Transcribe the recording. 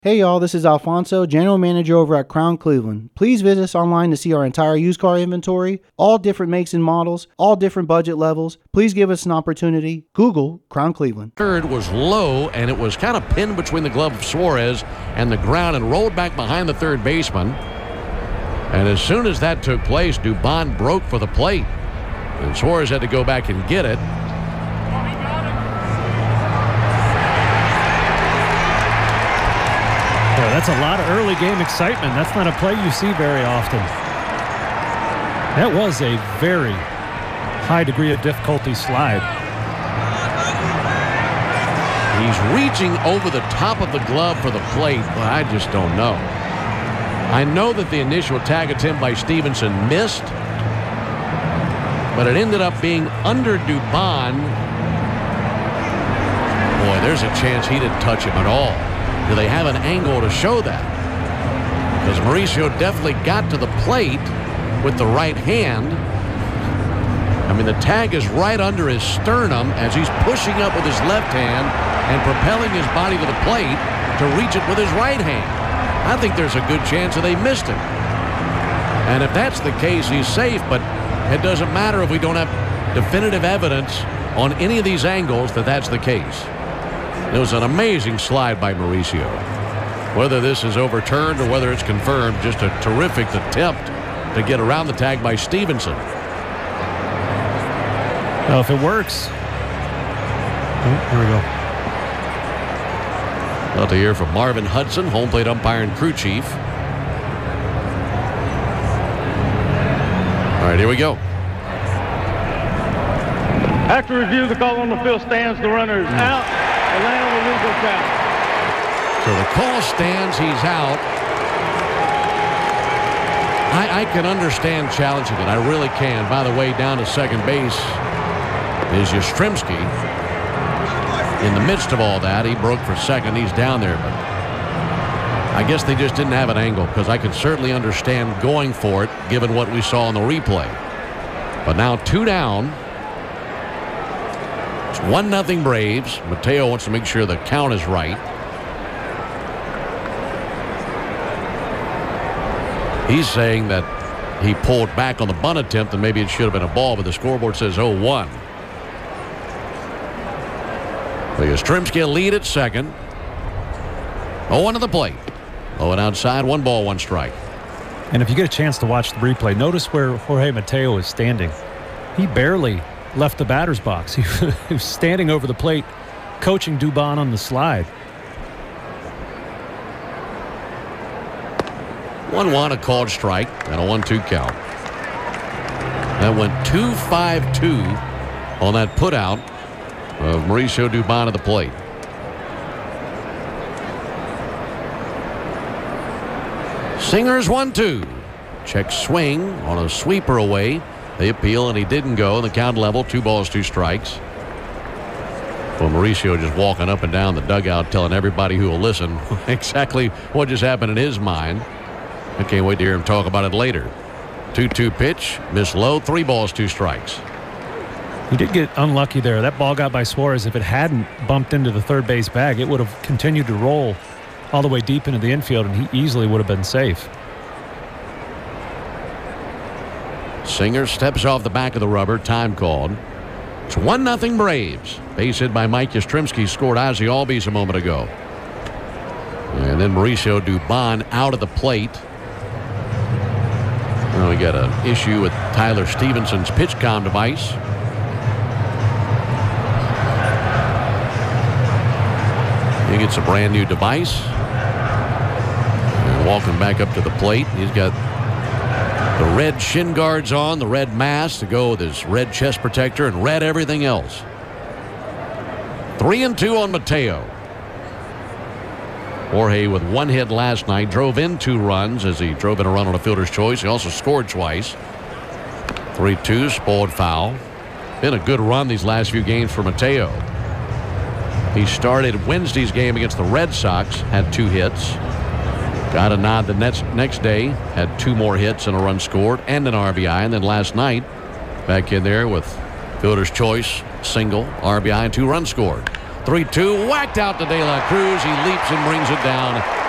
Hey y'all, this is Alfonso, General Manager over at Crown Cleveland. Please visit us online to see our entire used car inventory, all different makes and models, all different budget levels. Please give us an opportunity. Google Crown Cleveland. Third was low, and it was kind of pinned between the glove of Suarez and the ground and rolled back behind the third baseman. And as soon as that took place, Dubon broke for the plate. And Suarez had to go back and get it. That's a lot of early game excitement. That's not a play you see very often. That was a very high degree of difficulty slide. He's reaching over the top of the glove for the plate, but I just don't know. I know that the initial tag attempt by Stevenson missed, but it ended up being under Dubon. Boy, there's a chance he didn't touch him at all. Do they have an angle to show that? Because Mauricio definitely got to the plate with the right hand. I mean, the tag is right under his sternum as he's pushing up with his left hand and propelling his body to the plate to reach it with his right hand. I think there's a good chance that they missed him. And if that's the case, he's safe, but it doesn't matter if we don't have definitive evidence on any of these angles that that's the case. It was an amazing slide by Mauricio. Whether this is overturned or whether it's confirmed, just a terrific attempt to get around the tag by Stevenson. Well, if it works. Oh, here we go. Well, to hear from Marvin Hudson, home plate umpire and crew chief. All right, here we go. After review, the call on the field stands. The runner is out. Atlanta will lose the count. So the call stands. He's out. I can understand challenging it. I really can. By the way, down to second base is Yastrzemski. In the midst of all that, he broke for second. He's down there, but I guess they just didn't have an angle, because I could certainly understand going for it given what we saw in the replay. But now 2 down. It's 1-0 Braves. Mateo wants to make sure the count is right. He's saying that he pulled back on the bunt attempt and maybe it should have been a ball, but the scoreboard says 0-1. So Yastrzemski lead at second. 0-1 to the plate. Low and outside, 1 ball, 1 strike. And if you get a chance to watch the replay, notice where Jorge Mateo is standing. He barely left the batter's box. He was standing over the plate, coaching Dubon on the slide. 1-1, a called strike, and a 1-2 count. That went 2-5-2 on that putout of Mauricio Dubon at the plate. Singer's 1-2. Check swing on a sweeper away. They appeal, and he didn't go. The count level, 2 balls, 2 strikes. Well, Mauricio just walking up and down the dugout telling everybody who will listen exactly what just happened in his mind. I can't wait to hear him talk about it later. 2-2 pitch, missed low, 3 balls, 2 strikes. He did get unlucky there. That ball got by Suarez. If it hadn't bumped into the third base bag, it would have continued to roll all the way deep into the infield, and he easily would have been safe. Singer steps off the back of the rubber. Time called. It's 1-0 Braves. Base hit by Mike Yastrzemski, scored Ozzie Albies a moment ago. And then Mauricio Dubon out of the plate. Well, we got an issue with Tyler Stevenson's PitchCom device. He gets a brand new device. And walking back up to the plate, he's got the red shin guards on, the red mask to go with his red chest protector and red everything else. 3-2 on Mateo. Jorge with 1 hit last night, drove in 2 runs as he drove in a run on a fielder's choice. He also scored twice. 3-2, spoiled foul. Been a good run these last few games for Mateo. He started Wednesday's game against the Red Sox, had 2 hits. Got a nod the next day, had 2 more hits and a run scored and an RBI. And then last night, back in there with fielder's choice, single, RBI, and 2 runs scored. 3-2, whacked out to De La Cruz. He leaps and brings it down